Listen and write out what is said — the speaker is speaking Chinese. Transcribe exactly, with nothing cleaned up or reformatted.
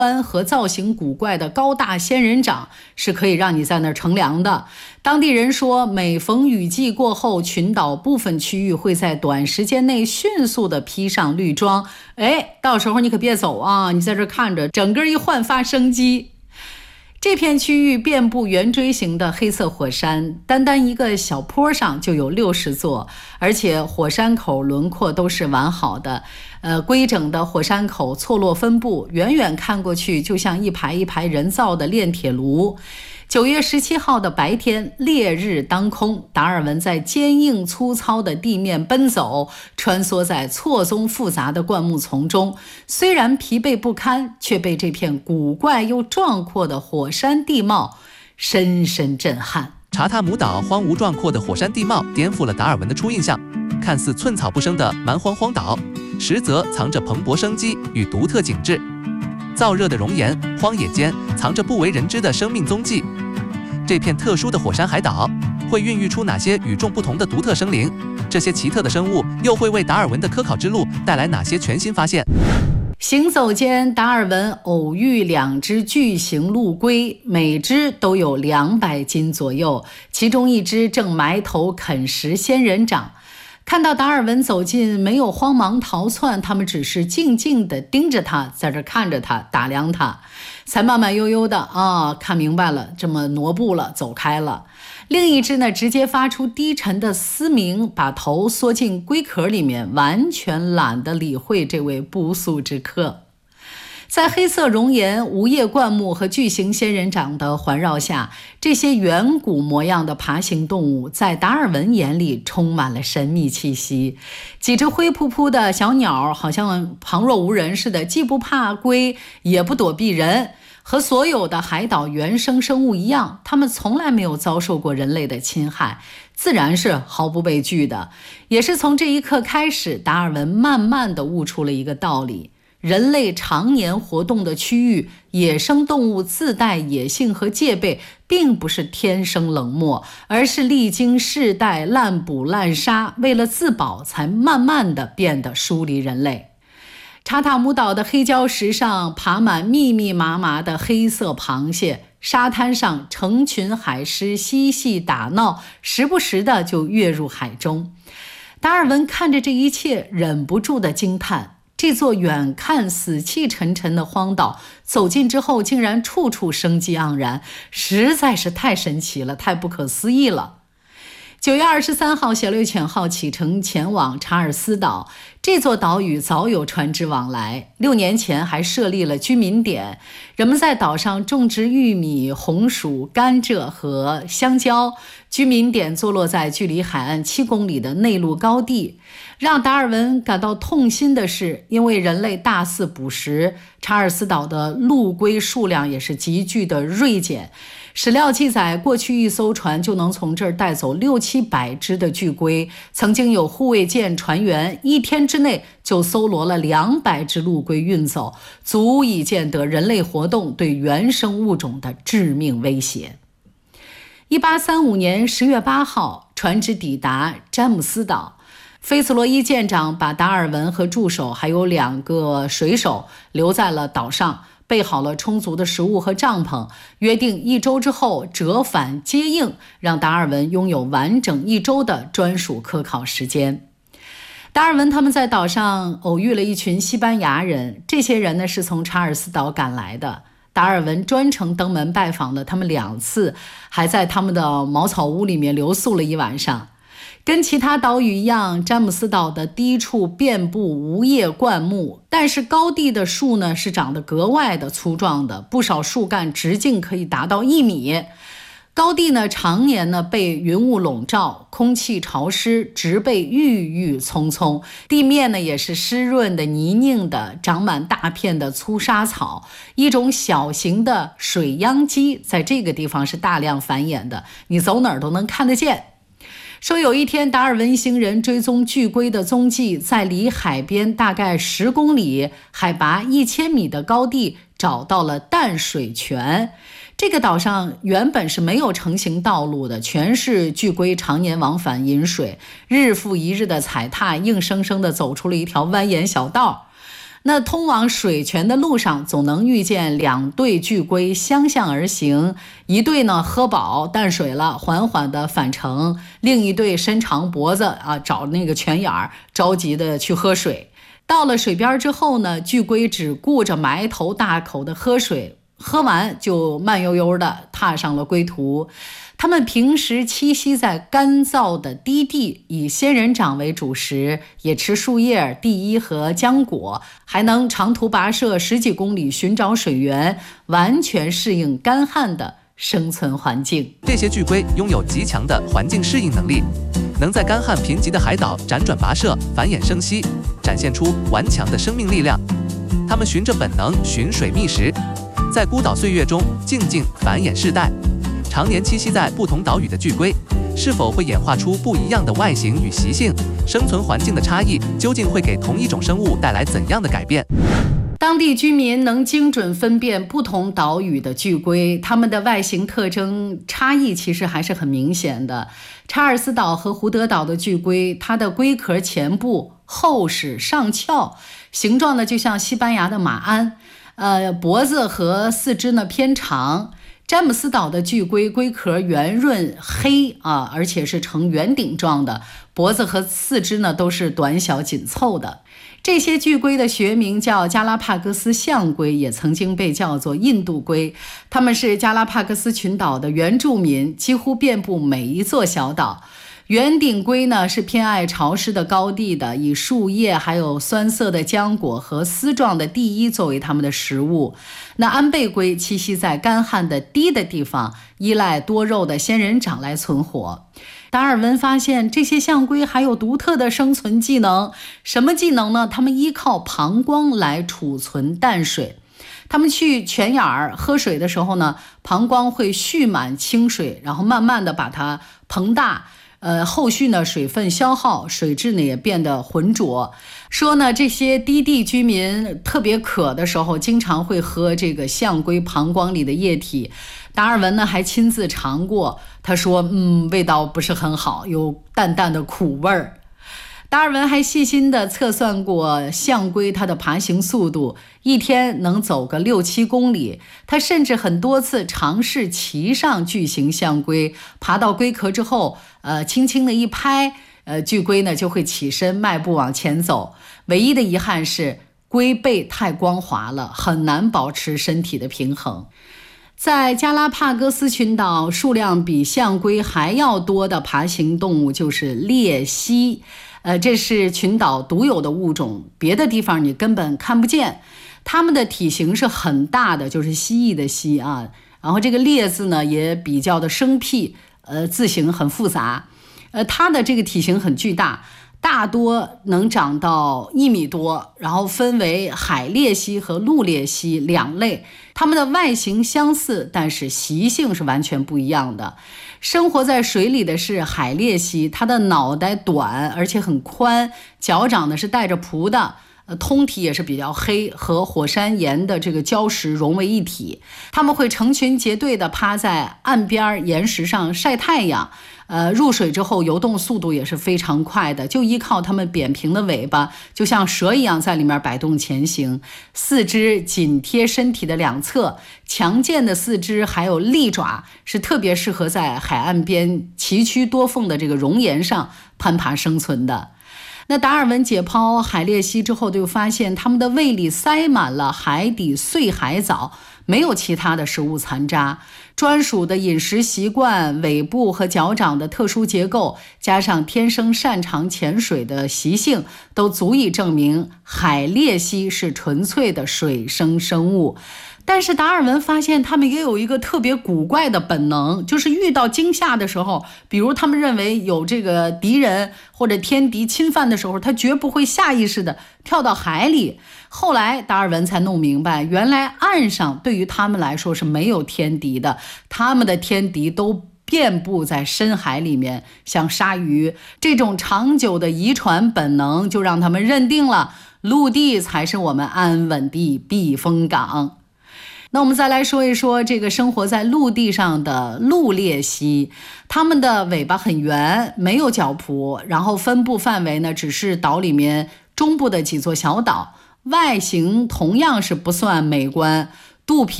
和造型古怪的高大仙人掌是可以让你在那儿乘凉的。当地人说，每逢雨季过后，群岛部分区域会在短时间内迅速地披上绿装。哎，到时候你可别走啊，你在这看着，整个一焕发生机。这片区域遍布圆锥形的黑色火山，单单一个小坡上就有六十座，而且火山口轮廓都是完好的，呃，规整的火山口错落分布，远远看过去就像一排一排人造的炼铁炉。九月十七号的白天，烈日当空，达尔文在坚硬粗糙的地面奔走，穿梭在错综复杂的灌木丛中。虽然疲惫不堪，却被这片古怪又壮阔的火山地貌深深震撼。 查塔姆岛荒芜壮阔的火山地貌颠覆了达尔文的初印象，看似寸草不生的蛮荒荒岛，实则藏着蓬勃生机与独特景致。燥热的熔岩，荒野间藏着不为人知的生命踪迹。这片特殊的火山海岛会孕育出哪些与众不同的独特生灵？这些奇特的生物又会为达尔文的科考之路带来哪些全新发现？ 行走间，达尔文偶遇两只巨型陆龟，每只都有两百斤左右，其中一只正埋头啃食仙人掌。看到达尔文走近，没有慌忙逃窜，他们只是静静地盯着他，在这看着他，打量他，才慢慢悠悠的啊，看明白了，这么挪步了，走开了。另一只呢，直接发出低沉的嘶鸣，把头缩进龟壳里面，完全懒得理会这位不速之客。在黑色熔岩、无叶灌木和巨型仙人掌的环绕下，这些远古模样的爬行动物在达尔文眼里充满了神秘气息。几只灰扑扑的小鸟好像旁若无人似的，既不怕龟，也不躲避人。和所有的海岛原生生物一样，它们从来没有遭受过人类的侵害，自然是毫不畏惧的。也是从这一刻开始，达尔文慢慢地悟出了一个道理：人类常年活动的区域，野生动物自带野性和戒备，并不是天生冷漠，而是历经世代滥捕滥杀，为了自保才慢慢地变得疏离人类。查塔姆岛的黑礁石上爬满密密麻麻的黑色螃蟹，沙滩上成群海狮嬉戏打闹，时不时的就跃入海中。达尔文看着这一切，忍不住的惊叹，这座远看死气沉沉的荒岛，走近之后竟然处处生机盎然，实在是太神奇了，太不可思议了。九月二十三号，小猎犬号启程前往查尔斯岛。这座岛屿早有船只往来，六年前还设立了居民点，人们在岛上种植玉米、红薯、甘蔗和香蕉。居民点坐落在距离海岸七公里的内陆高地。让达尔文感到痛心的是，因为人类大肆捕食，查尔斯岛的陆龟数量也是急剧的锐减。史料记载，过去一艘船就能从这儿带走六七百只的巨龟。曾经有护卫舰船员一天之内就搜罗了两百只陆龟运走，足以见得人类活动对原生物种的致命威胁。一八三五年十月八号，船只抵达詹姆斯岛。菲茨罗伊舰长把达尔文和助手还有两个水手留在了岛上，备好了充足的食物和帐篷，约定一周之后折返接应，让达尔文拥有完整一周的专属科考时间。达尔文他们在岛上偶遇了一群西班牙人，这些人呢是从查尔斯岛赶来的。达尔文专程登门拜访了他们两次，还在他们的茅草屋里面留宿了一晚上。跟其他岛屿一样，詹姆斯岛的低处遍布无叶灌木，但是高地的树呢是长得格外的粗壮的，不少树干直径可以达到一米。高地呢常年呢被云雾笼罩，空气潮湿，植被郁郁葱葱，地面呢也是湿润的泥泞的，长满大片的粗沙草。一种小型的水秧鸡在这个地方是大量繁衍的，你走哪儿都能看得见。说有一天，达尔文一行人追踪巨龟的踪迹，在离海边大概十公里、海拔一千米的高地找到了淡水泉。这个岛上原本是没有成行道路的，全是巨龟常年往返饮水，日复一日的踩踏，硬生生的走出了一条蜿蜒小道。 那通往水泉的路上，总能遇见两对巨龟相向而行，一对呢喝饱淡水了，缓缓地返程，另一对伸长脖子啊，找那个泉眼儿，着急的去喝水。到了水边之后呢，巨龟只顾着埋头大口的喝水，喝完就慢悠悠地踏上了归途。它们平时栖息在干燥的低地，以仙人掌为主食，也吃树叶、地衣和浆果，还能长途跋涉十几公里寻找水源，完全适应干旱的生存环境。 这些巨龟拥有极强的环境适应能力，能在干旱贫瘠的海岛辗转跋涉、繁衍生息，展现出顽强的生命力量。它们循着本能寻水觅食，在孤岛岁月中静静繁衍世代。常年栖息在不同岛屿的巨龟，是否会演化出不一样的外形与习性？生存环境的差异究竟会给同一种生物带来怎样的改变？ 当地居民能精准分辨不同岛屿的巨龟，它们的外形特征差异其实还是很明显的。查尔斯岛和胡德岛的巨龟，它的龟壳前部厚实上翘，形状呢就像西班牙的马鞍，呃，脖子和四肢呢偏长。詹姆斯岛的巨龟龟壳圆润黑啊，而且是呈圆顶状的，脖子和四肢呢都是短小紧凑的。这些巨龟的学名叫加拉帕戈斯象龟，也曾经被叫做印度龟。它们是加拉帕戈斯群岛的原住民，几乎遍布每一座小岛。圆顶龟呢是偏爱潮湿的高地的，以树叶还有酸涩的浆果和丝状的地衣作为它们的食物。那安倍龟栖息在干旱的低的地方，依赖多肉的仙人掌来存活。达尔文发现这些象龟还有独特的生存技能，什么技能呢？它们依靠膀胱来储存淡水。他们去泉眼儿喝水的时候呢，膀胱会蓄满清水，然后慢慢的把它膨大。呃，后续呢，水分消耗，水质呢也变得浑浊。说呢，这些低地居民特别渴的时候，经常会喝这个象龟膀胱里的液体。达尔文呢还亲自尝过，他说，嗯，味道不是很好，有淡淡的苦味儿。达尔文还细心地测算过象龟它的爬行速度，一天能走个六七公里。他甚至很多次尝试骑上巨型象龟，爬到龟壳之后，呃，轻轻的一拍，呃，巨龟呢就会起身迈步往前走。唯一的遗憾是龟背太光滑了，很难保持身体的平衡。在加拉帕戈斯群岛，数量比象龟还要多的爬行动物就是鬣蜥。呃，这是群岛独有的物种，别的地方你根本看不见。它们的体型是很大的，就是蜥蜴的蜥啊。然后这个鬣字呢也比较的生僻，呃，字形很复杂。呃，它的这个体型很巨大，大多能长到一米多，然后分为海鬣蜥和陆鬣蜥两类。它们的外形相似，但是习性是完全不一样的。生活在水里的是海鬣蜥，它的脑袋短而且很宽，脚掌呢是带着蹼的，呃，通体也是比较黑，和火山岩的这个礁石融为一体。它们会成群结队地趴在岸边岩石上晒太阳，呃，入水之后游动速度也是非常快的，就依靠它们扁平的尾巴，就像蛇一样在里面摆动前行。四肢紧贴身体的两侧，强健的四肢还有利爪，是特别适合在海岸边崎岖多缝的这个熔岩上攀爬生存的。那达尔文解剖海鬣蜥之后，就发现它们的胃里塞满了海底碎海藻，没有其他的食物残渣。专属的饮食习惯、尾部和脚掌的特殊结构，加上天生擅长潜水的习性，都足以证明海鬣蜥是纯粹的水生生物。但是达尔文发现他们也有一个特别古怪的本能，就是遇到惊吓的时候，比如他们认为有这个敌人或者天敌侵犯的时候，他绝不会下意识的跳到海里。后来达尔文才弄明白，原来岸上对于他们来说是没有天敌的，他们的天敌都遍布在深海里面，像鲨鱼。这种长久的遗传本能就让他们认定了陆地才是我们安稳的避风港。那我们再来说一说这个生活在陆地上的陆鬣蜥，它们的尾巴很圆，没有脚蹼，然后分布范围呢只是岛里面中部的几座小岛， 外形同样是不算美观，肚皮